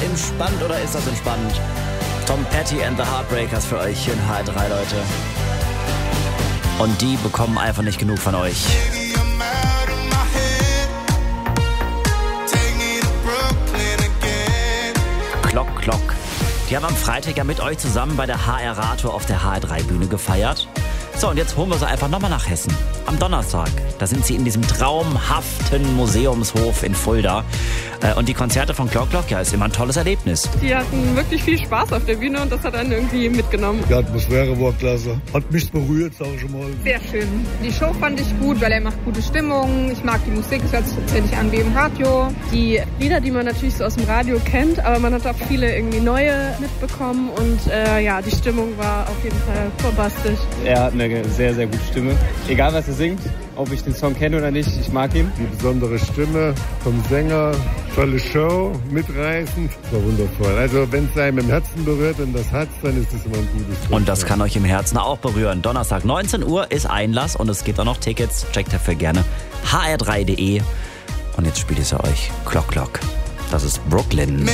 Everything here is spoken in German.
entspannt oder ist das entspannt? Tom Petty and the Heartbreakers für euch hier in HR3, Leute. Und die bekommen einfach nicht genug von euch. Klock, Klock. Die haben am Freitag ja mit euch zusammen bei der HR Rato auf der HR3-Bühne gefeiert. So, und jetzt holen wir sie einfach nochmal nach Hessen. Am Donnerstag. Da sind sie in diesem traumhaften Museumshof in Fulda. Und die Konzerte von Klock Klock, ja, ist immer ein tolles Erlebnis. Die hatten wirklich viel Spaß auf der Bühne und das hat einen irgendwie mitgenommen. Die Atmosphäre war klasse. Hat mich berührt, sag ich schon mal. Sehr schön. Die Show fand ich gut, weil er macht gute Stimmung. Ich mag die Musik, es hört sich tatsächlich an wie im Radio. Die Lieder, die man natürlich so aus dem Radio kennt, aber man hat auch viele irgendwie neue mitbekommen. Und die Stimmung war auf jeden Fall bombastisch. Er hat eine sehr, sehr gute Stimme. Egal, was er singt, ob ich den Song kenne oder nicht, ich mag ihn. Die besondere Stimme vom Sänger, tolle Show, mitreißend, war wundervoll. Also wenn es einem im Herzen berührt und das Herz, dann ist es immer ein gutes Konzert. Und das kann euch im Herzen auch berühren. Donnerstag 19 Uhr ist Einlass und es gibt auch noch Tickets. Checkt dafür gerne hr3.de. Und jetzt spiele ich es euch. Klock Klock. Das ist Brooklyn.